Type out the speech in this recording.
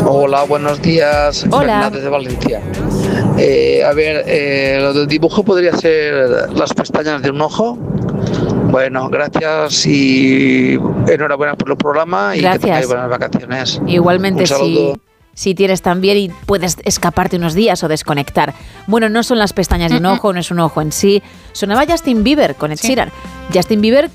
Hola, buenos días. Hola. Fernández de Valencia. Lo del dibujo podría ser las pestañas de un ojo. Bueno, gracias y enhorabuena por el programa y que tengáis Gracias. buenas vacaciones. Igualmente, Un saludo. si tienes también y puedes escaparte unos días o desconectar. Bueno, no son las pestañas de un ojo, no es un ojo en sí. Sonaba Justin Bieber con Ed Sheeran. Justin Bieber